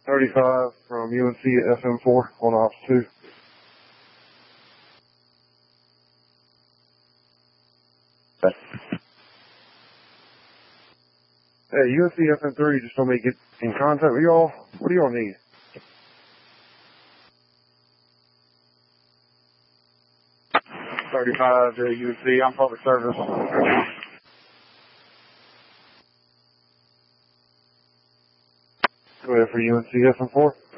35 from UNC at FM4 on Ops 2. Hey, UNC FM3 just told me to get in contact with y'all. What do y'all need? .35 to UNC. I'm public service. Go ahead for UNC FM4.